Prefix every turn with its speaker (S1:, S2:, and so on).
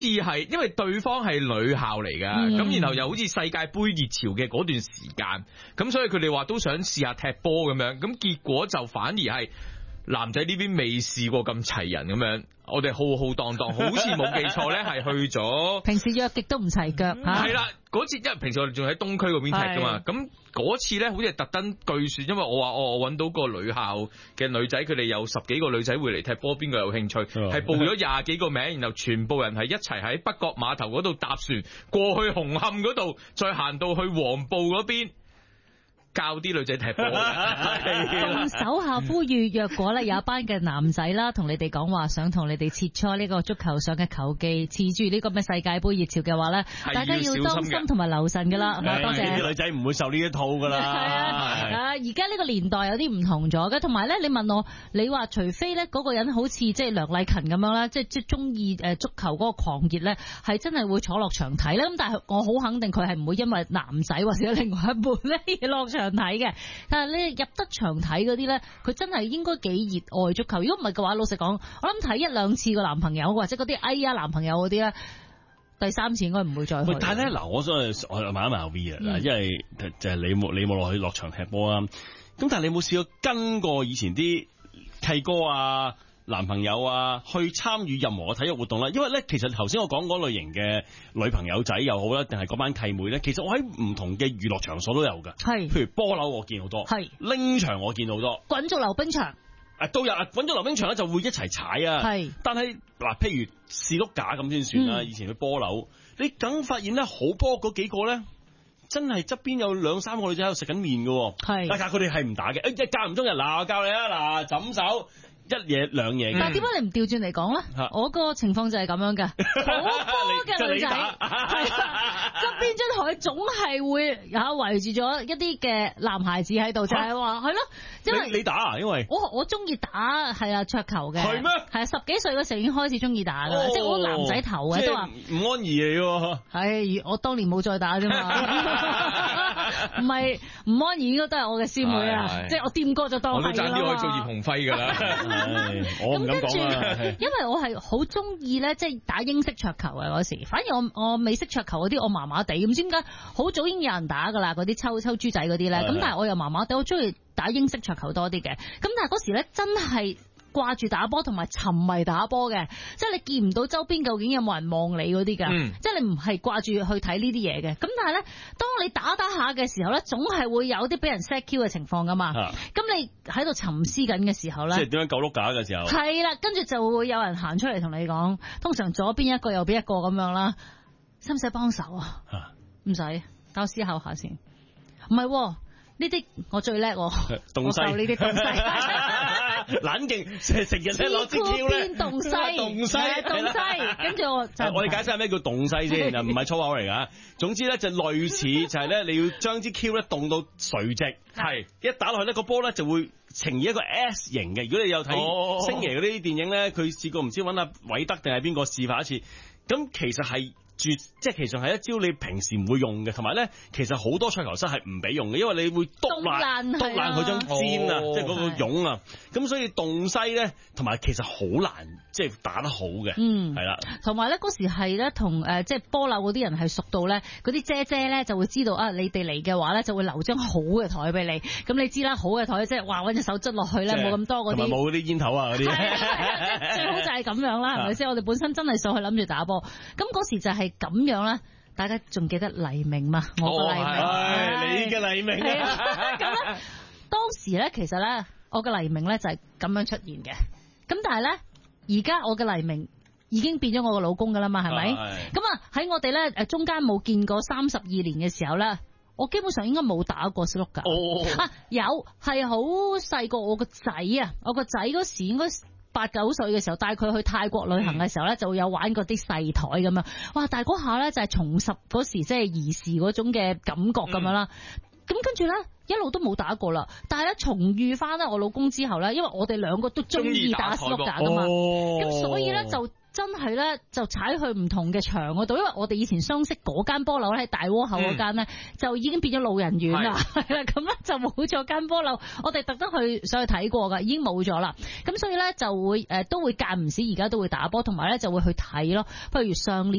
S1: 係因為對方係女校嚟㗎，咁然後又好似世界盃熱潮嘅嗰段時間，咁所以佢哋話都想試下踢波咁樣，咁結果就反而係男仔呢邊未試過咁齊人咁樣，我哋浩浩蕩蕩，好似冇記錯咧，係去咗
S2: 平時約極都唔齊腳嚇。
S1: 係啦，嗰次因為平時我哋仲喺東區嗰邊踢噶嘛，咁嗰次咧好似係特登據說，因為我話我揾到個女校嘅女仔，佢哋有10幾個女仔會嚟踢波，邊個有興趣？係報咗20幾個名，然後全部人係一齊喺北角碼頭嗰度搭船過去紅磡嗰度，再行到去黃埔嗰邊。教啲女仔踢波，
S2: 動手下呼籲，若果咧有一班嘅男仔啦，同你哋講話想同你哋切磋呢個足球上嘅球技，持住呢個咩世界盃熱潮嘅話咧，大家要當心同埋留神噶啦。多謝。
S3: 啲女仔唔會受呢一套噶啦。
S2: 而家呢個年代有啲唔同咗嘅，同埋咧，你問我，你話除非咧嗰個人好似即係梁麗勤咁樣啦，即係中意足球嗰個狂熱咧，係真係會坐落場睇咧。咁但係我好肯定佢係唔會因為男仔或者另外一半咧而落場睇嘅，但係你入得場睇嗰啲咧，佢真係應該幾熱愛足球。如果唔係嘅話，老實講，我諗睇1-2次個男朋友或者嗰啲哎呀男朋友嗰啲咧，第3次應該唔會再去。
S3: 但係咧嗱，我問一問阿 V 啊，因為就係你冇落場踢波啊，咁但係你有冇試過跟過以前啲契哥啊、男朋友啊去參與任何嘅體育活動啦？因為咧，其實頭先我講嗰類型嘅女朋友仔又好啦，定係嗰班契妹咧，其實我喺唔同嘅娛樂場所都有噶。係，譬如波樓我見好多，係拎場我見好多，
S2: 滾軸溜冰場
S3: 都有。滾軸溜冰場咧就會一齊踩啊。係，但係嗱，譬如士碌架咁先算啦。以前去波樓，你梗發現咧好波嗰幾個咧，真係側邊有2-3個女仔喺度食緊麵嘅。係，但係佢哋係唔打嘅。即係間唔中嗱，我教你啊，嗱，枕手。1嘢2嘢，但係點解你唔調轉嚟講咧？我個情況就係咁樣嘅，好波嘅女仔，側邊張台總係會圍住咗一啲嘅男孩子喺度，就係話係咯，因為你打啊，因為我中意打係啊桌球嘅，係咩？係10幾歲嘅時候已經開始中意打噶啦，即係我男仔頭嘅都話唔安怡嚟喎。係我當年冇再打啫嘛，唔係唔安怡應該都係我嘅師妹啊，即係我掂過就當係啦。我都爭啲可以做葉鴻輝噶啦。我唔敢講啦，因為我係好中意咧，即係打英式桌球嘅嗰時，反而我美式桌球嗰啲我麻麻地，唔知點解好早已經有人打噶啦，嗰啲抽豬仔嗰啲咧，咁但係我又麻麻地，我中意打英式桌球多啲嘅，咁但係嗰時咧真係掛住打波同埋沉迷打波嘅，即係你見唔到周邊究竟有冇人望你嗰啲噶，即係你唔係掛住去睇呢啲嘢嘅。咁但係咧，當你打下嘅時候咧，總係會有啲俾人 set Q 嘅情況噶嘛。咁你喺度沉思緊嘅時候咧，即係點樣救碌架嘅時候，係啦，跟住就會有人行出嚟同你講，通常左邊一個右邊一個咁樣啦，使唔使幫手啊？唔使，等我思考下先。唔係。呢啲我最叻，我受呢啲東西，冷靜成日咧攞支 Q 咧，動西，跟住我哋解釋下咩叫動西先，唔係粗口嚟噶。總之咧就類似就係咧，你要將支 Q 咧動到垂直，係一打落去咧個波咧就會呈現一個 S 型嘅。如果你有睇星爺嗰啲電影咧，佢試過唔知揾阿韋德定係邊個示範一次，咁其實係。即係其實係一招你平時唔會用嘅，同埋咧其實好多桌球室係唔俾用嘅，因為你會篤爛佢張氈啊，即係嗰個絨啊，咁所以動西咧，同埋其實好難即係打得好嘅，係啦。同埋咧嗰時係咧同即係波樓嗰啲人係熟到咧，嗰啲姐咧就會知道啊，你哋嚟嘅話咧就會留張好嘅台俾你，咁你知啦，好嘅台即係話揾隻手捽落去咧，冇咁多嗰啲，同埋冇嗰啲煙頭啊嗰啲，最好就係咁樣啦，係咪先？我哋本身真係上去諗住打波，咁嗰時就係。咁樣啦，大家仲記得黎明嘛？我個黎明，你嘅黎明啊！咁咧，當時咧，其實咧，我嘅黎明咧就係咁樣出現嘅。咁但係咧，而家我嘅黎明已經變咗我個老公噶啦嘛，係咪？咁啊，喺我哋咧中間冇見過32年嘅時候咧，我基本上應該冇打過斯碌噶。有係好細個，我個仔啊，我個仔嗰時應該8、9歲嘅時候，帶佢去泰國旅行嘅時候咧，就會有玩嗰啲細台咁樣。哇！但係嗰下咧就係重拾嗰時即係兒時嗰種嘅感覺咁樣啦。咁跟住咧一路都冇打過啦。但係咧重遇翻咧我老公之後咧，因為我哋兩個都中意打斯碌架噶嘛，咁所以咧就真係咧就踩去唔同嘅場嗰度，因為我哋以前相識嗰間波樓咧喺大窩口嗰間咧就已經變咗老人院啦，係啦，咁咧就冇咗間波樓，我哋特登去上去睇過噶，已經冇咗啦。咁所以咧就會都會間唔時而家都會打波，同埋咧就會去睇咯。譬如上年。